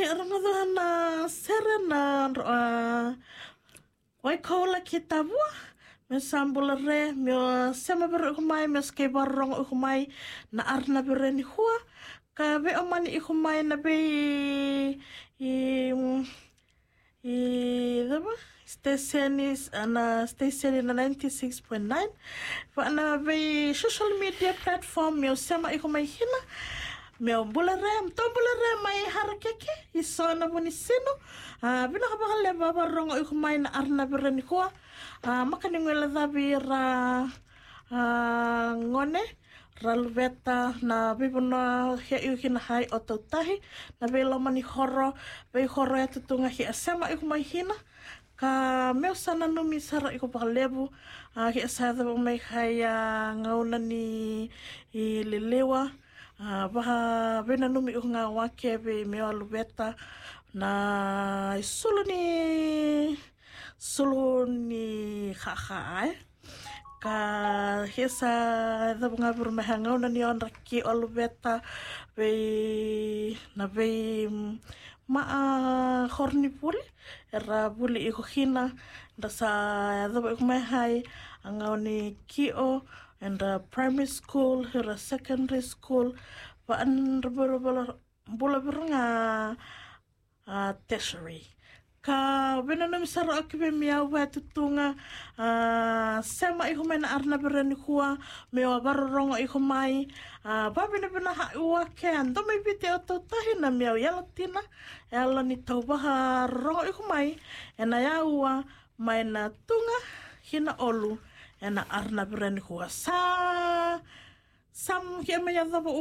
rangadana serena oi kola kita bua me sambula re me sema ber kumai me ske barong kumai na arna ber ni hua ka be omani kumai na be daba station is ana station in 96.9 fa na be social media platform me sema kumai hina meu bularem to bularem mai harakeke isona bunisino bina ka bakal leba barong ko mai na arna berani ko makani ngela dabi ra ngone ralveta na bibuna he yukin hai ototahi na belo mani horo be horo ya tutunga hi asema ko mai hina ka meu sana no mi sara ko bakal lebu hi asada mai hai ngauna ni I lelewa baha bena numi nga wake be me alubeta na suluni khakhai ka hesa da bunga bermahanga na ni on raki alubeta be na be ma khorni puli era buli iko hina da sa da ba mai angoni kio and primary school here secondary school pa an bola beranga tertiary ka benanam sara akibe mia wa tutunga sema I humena arna berani kuwa me wa barong I humai ba bena wa ke ando me bite auto tahina mia yalatina yala ni tauba rong I humai ena yawa mai na tunga hina olu ena arna berani kuwa sam kia me yadaba